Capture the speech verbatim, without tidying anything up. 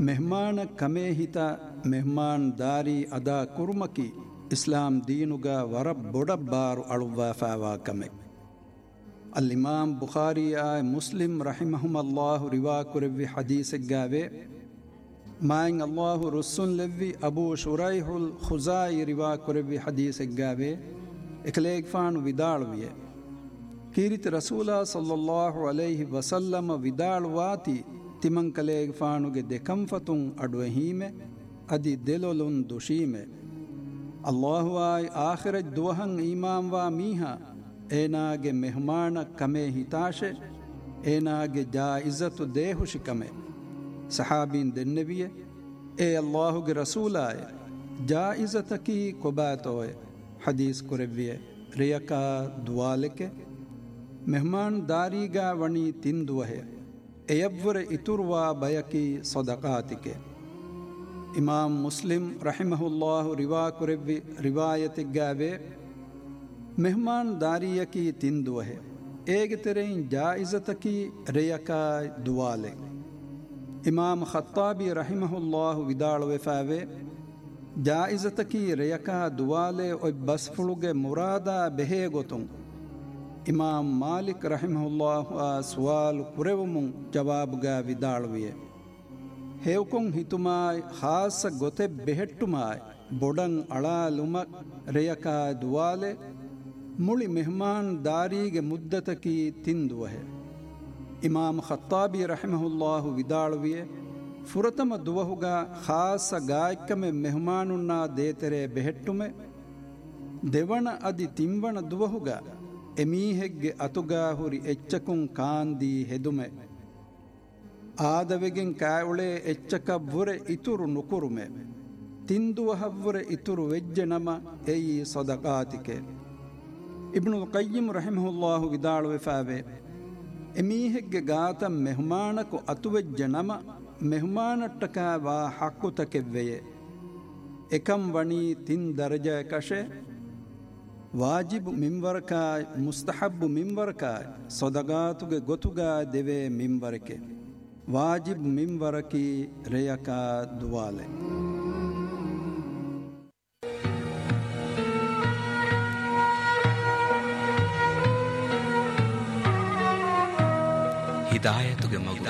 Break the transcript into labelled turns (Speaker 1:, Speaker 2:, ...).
Speaker 1: ಮೆಹಮಾನ ಕಮೇ ಹಿತ ಮೆಹಮಾನ್ ದಾರಿ ಅದಾ ಕುರ್ಮಕಿ ಇಸ್ಲಾಂ ದೀನುಗ ವರ ಬೊಡಬ್ಬಾರು ಅಳುವಾಫಾವಾ ಕಮೆ. ಅಲ್ಲಿಮಾಮ್ ಬುಖಾರಿಯ ಮುಸ್ಲಿಂ ರಹಿಮಹುಮಲ್ಲಾಹು ರಿವಾ ಕುರೆವ್ವಿ ಹದೀಸೆಗ್ಗಾವೆ ಮಾಯಿಂಗ್ ಅಲ್ಲಾಹು ರುಸ್ಸುನ್ ಲೆವ್ವಿ ಅಬೂ ಶುರೈಹುಲ್ ಖುಜಾಯಿ ರಿವಾ ಕುರೆವ್ವಿ ಹದೀಸೆಗ್ಗಾವೆ ಎಕಲೇಗ್ಫಾನು ವಿದಾಳುವಿಯೆ ಕೀರಿತಿ ರಸೂಲ ಸಲ್ಲಲ್ಲಾಹು ಅಲೈಹಿ ವಸಲ್ಲಮ ವಿದಾಳುವಾತಿ ತಿಮಂಕಲೇಗ್ಫಾನುಗೆ ದೆಕಂಫತುಂ ಅಡ್ವಹೀಮೆ ಅದಿ ದೆಲೊಲುನ್ ದುಶೀಮೆ ಅಲ್ಲಾಹು ಆಯ್ ಆಖಿರಜ್ ದುವಹಂ ಈಮಾಂವಾ ಮೀಹಾ ಏನಾಗೆ ಮೆಹಮಾನ ಕಮೆ ಹಿತಾಶೆ ಏನಾಗೆ ಜಾ ಇಜ್ಜತು ದೇಹುಶಿ ಕಮೆ. ಸಹಾಬೀನ್ ದೆನ್ನೆವಿಯೆ ಏ ಅಲ್ಲಾಹುಗೆ ರಸೂಲಾಯೆ ಜಾ ಇಜ್ಜತಕಿ ಕೊಬಾತೋಯೆ ಹದೀಸ್ ಕುರೆವ್ವಿಯೆ ರಿಯಕಾ ದುವಾಲೆಕೆ ಮೆಹಮಾನ್ ದಾರಿಗಾ ವಣಿ ತಿಂದುವಹೆ ಎಯವ್ವರೆ ಇತುರ್ವಾ ಬಯಕಿ ಸದಕಾತಿಕೆ. ಇಮಾಮ್ ಮುಸ್ಲಿಂ ರಹಿಮಹುಲ್ಲಾಹು ರಿವಾ ಕುರೆವ್ವಿ ರಿವಾಯತಿಗ್ಗಾವೆ ಮೆಹಮಾನ್ ದಾರಿಯಕಿ ತಿಂದುವಹೆ ಏಗೆ ತೆರೆಯಿನ್ ಜಾಯಿಜತಕಿ ರೆಯಕಾ ದುವಾಲೆ. ಇಮಾಮ್ ಖತ್ತಾಬಿ ರಹಿಮಹುಲ್ಲಾಹು ವಿದಾಳುವೆಫಾವೆ ಜಾಯಿಜತಕಿ ರೆಯಕಾ ದುವಾಲೆ ಒಯ್ ಬಸ್ಫುಳುಗೆ ಮುರಾದಾ ಬೆಹೇ ಗೊತುಂ. ಇಮಾಮ್ ಮಾಲಿಕ್ ರಹಿಮಹುಲ್ಲಾಹು ಆ ಸುವಾಲು ಕುರೆವುಮುಂ ಜವಾಬುಗಾ ವಿದಾಳುವಿಯೆ ಹೇವ್ಕೊಂ ಹಿತುಮಾಯ್ ಖಾಸ ಗೊತೆ ಬೆಹೆಟ್ಟುಮಾಯ್ ಬೊಡಂ ಅಳಾಲುಮಕ್ ರೆಯಕಾ ದುವಾಲೆ ಮುಳಿ ಮೆಹಮಾನ್ ದಾರಿಗೆ ಮುದ್ದತಕಿ ತಿಂದುವಹೆ. ಇಮಾಮ್ ಖತ್ತಾಬಿ ರಹಿಮಹುಲ್ಲಾಹು ವಿದಾಳುವಿಯೆ ಫುರತಮ ದುವಹುಗ ಖಾಸ ಗಾಯಕಮೆ ಮೆಹಮಾನುನ್ನಾ ದೇತೆರೆ ಬೆಹೆಟ್ಟುಮೆ ದೆವಣ ಅದಿ ತಿಂವಣ ದುವಹುಗ ಎಮೀಹೆಗ್ಗೆ ಅತುಗಾ ಹುರಿ ಎಚ್ಚಕುಂ ಕಾಂದಿ ಹೆದುಮೆ ಆದವೆಗೆನ್ ಕಾಯುಳೆ ಎಚ್ಚಕವ್ವುರೆ ಇತುರು ನುಕುರುಮೆ ತಿಂದುವಹವ್ವುರೆ ಇತುರು ವೆಜ್ಜೆ ನಮ ಎಯಿ ಸದಕಾತಿಕೆ. ಇಬ್ನುಲ್ ಕಯ್ಯಿಮ್ ರಹಿಮಹುಲ್ಲಾಹು ವಿದಾಳುವೆಫಾವೆ ಎಮೀಹೆಗ್ಗೆ ಗಾತ ಮೆಹಮಾನಕು ಅತುವೆಜ್ಜೆ ನಮ ಮೆಹಮಾನಟ್ಟಕ ವಾ ಹಕ್ಕುತಕೆವ್ವೆಯೆ ಎಕಂ ವಣಿ ತಿನ್ ದರ್ಜೆ ಕಶೆ ವಾಜಿಬು ಮಿಂವರಕಾಯ್ ಮುಸ್ತಹಬ್ಬು ಮಿಂವರಕಾಯ್ ಸೊದಗಾತುಗೆ ಗೊತುಗಾ ದೆವೆ ಮಿಂವರಕೆ ವಾಜಿಬ್ ಮಿಂವರಕಿ ರೆಯಕಾ ದುವಾಲೆ.
Speaker 2: ಹಿದಾಯತುಗೆ ಮಗು